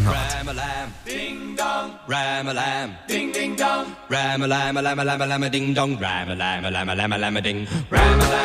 anhat. Ram-a-lam, ding-dong, ram-a-lam, ding-ding-dong, ram-a-lam-a-lam-a-lam-a-lam-a-ding-dong, ram-a-lam-a-lam-a-lam-a-lam-a-ding, ram-a-lam.